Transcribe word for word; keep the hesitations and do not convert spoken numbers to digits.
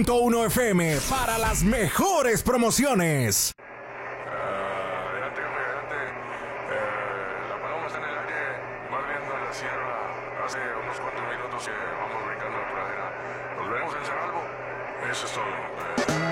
uno F M para las mejores promociones. Uh, adelante, jefe, adelante. Eh, la paloma está en el aire, más viendo en la sierra. Hace unos cuantos minutos que vamos brincando la pradera. ¿Nos veremos en Cerralbo? Eso es todo. Eh,